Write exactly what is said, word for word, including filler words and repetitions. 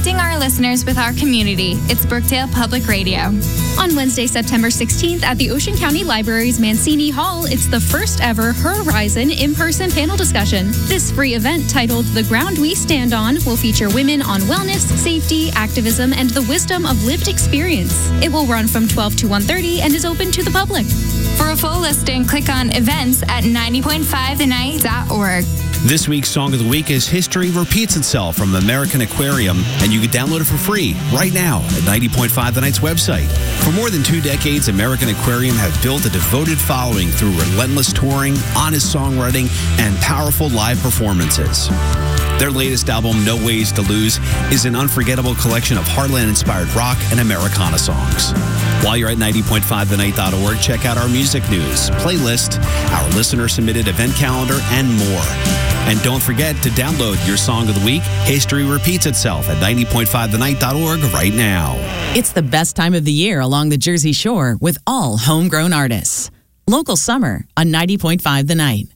connecting our listeners with our community. It's Brookdale Public Radio. On Wednesday, September sixteenth at the Ocean County Library's Mancini Hall, it's the first ever Horizon in-person panel discussion. This free event, titled The Ground We Stand On, will feature women on wellness, safety, activism, and the wisdom of lived experience. It will run from twelve to one thirty and is open to the public. For a full listing, click on events at ninety point five the night dot org. This week's Song of the Week is History Repeats Itself from American Aquarium, and you can download it for free right now at ninety point five the night's website. For more than two decades, American Aquarium have built a devoted following through relentless touring, honest songwriting, and powerful live performances. Their latest album, No Ways to Lose, is an unforgettable collection of Heartland-inspired rock and Americana songs. While you're at ninety point five the night dot org, check out our music news, playlist, our listener-submitted event calendar, and more. And don't forget to download your Song of the Week, History Repeats Itself, at ninety point five the night dot org right now. It's the best time of the year along the Jersey Shore with all homegrown artists. Local summer on ninety point five The Night.